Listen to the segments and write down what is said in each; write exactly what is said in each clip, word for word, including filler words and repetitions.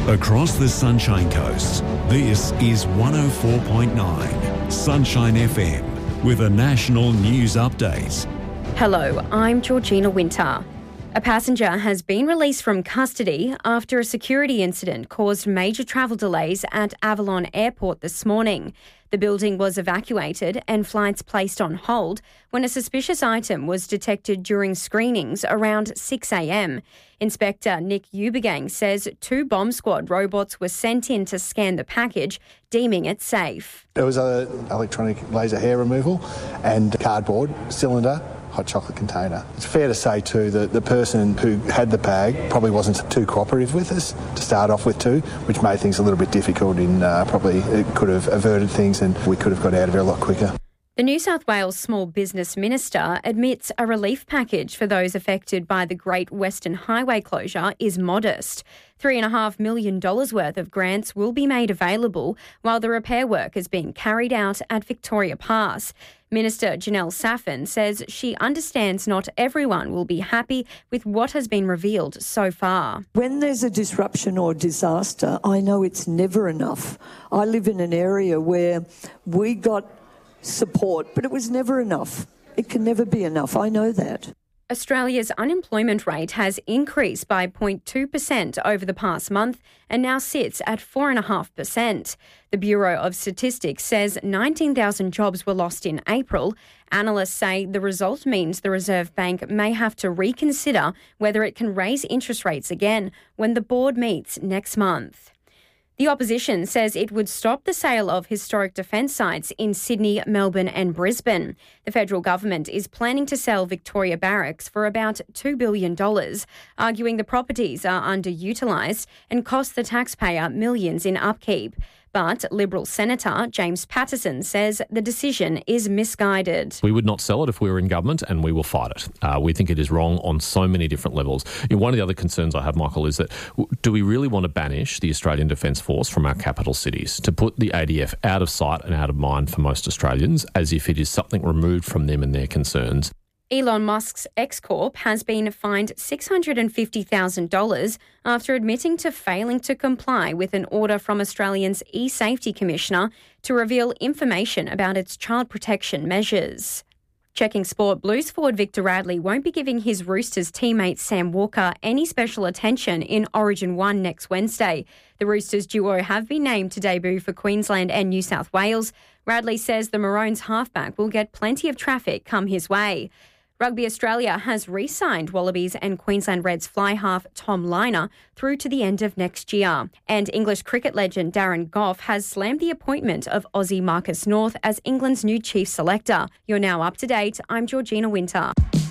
Across the Sunshine Coast, this is one oh four point nine Sunshine F M with a national news update. Hello, I'm Georgina Winter. A passenger has been released from custody after a security incident caused major travel delays at Avalon Airport this morning. The building was evacuated and flights placed on hold when a suspicious item was detected during screenings around six a.m. Inspector Nick Ubergang says two bomb squad robots were sent in to scan the package, deeming it safe. There was a electronic laser hair removal and cardboard cylinder, hot chocolate container. It's fair to say too that the person who had the bag probably wasn't too cooperative with us to start off with too, which made things a little bit difficult in uh, probably it could have averted things and we could have got out of it a lot quicker. The New South Wales Small Business Minister admits a relief package for those affected by the Great Western Highway closure is modest. three point five million dollars worth of grants will be made available while the repair work is being carried out at Victoria Pass. Minister Janelle Saffin says she understands not everyone will be happy with what has been revealed so far. When there's a disruption or disaster, I know it's never enough. I live in an area where we got support, but it was never enough. It can never be enough. I know that. Australia's unemployment rate has increased by zero point two percent over the past month and now sits at four point five percent. The Bureau of Statistics says nineteen thousand jobs were lost in April. Analysts say the result means the Reserve Bank may have to reconsider whether it can raise interest rates again when the board meets next month. The opposition says it would stop the sale of historic defence sites in Sydney, Melbourne and Brisbane. The federal government is planning to sell Victoria Barracks for about two billion dollars, arguing the properties are underutilised and cost the taxpayer millions in upkeep. But Liberal Senator James Patterson says the decision is misguided. We would not sell it if we were in government, and we will fight it. Uh, we think it is wrong on so many different levels. You know, one of the other concerns I have, Michael, is that do we really want to banish the Australian Defence Force from our capital cities, to put the A D F out of sight and out of mind for most Australians, as if it is something removed from them and their concerns? Elon Musk's X-Corp has been fined six hundred fifty thousand dollars after admitting to failing to comply with an order from Australia's e-Safety Commissioner to reveal information about its child protection measures. Checking sport, Blues forward Victor Radley won't be giving his Roosters teammate Sam Walker any special attention in Origin one next Wednesday. The Roosters duo have been named to debut for Queensland and New South Wales. Radley says the Maroons halfback will get plenty of traffic come his way. Rugby Australia has re-signed Wallabies and Queensland Reds fly half Tom Liner through to the end of next year. And English cricket legend Darren Gough has slammed the appointment of Aussie Marcus North as England's new chief selector. You're now up to date. I'm Georgina Winter.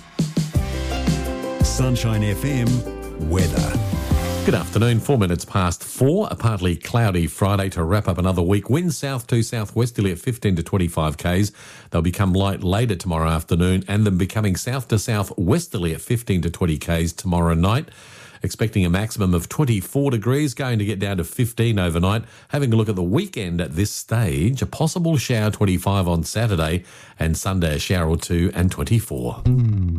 Sunshine F M weather. Good afternoon, four minutes past four. A partly cloudy Friday to wrap up another week. Winds south to southwesterly at fifteen to twenty-five k's. They'll become light later tomorrow afternoon and then becoming south to southwesterly at fifteen to twenty k's tomorrow night. Expecting a maximum of twenty-four degrees, going to get down to fifteen overnight. Having a look at the weekend at this stage, a possible shower twenty-five on Saturday and Sunday a shower or two and twenty-four.